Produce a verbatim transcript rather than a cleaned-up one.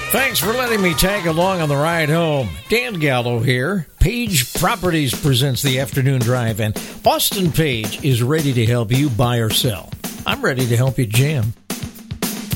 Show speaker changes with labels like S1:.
S1: Thanks for letting me tag along on the ride home. Dan Gallo here. Page Properties presents the afternoon drive, and Austin Page is ready to help you buy or sell. I'm ready to help you jam.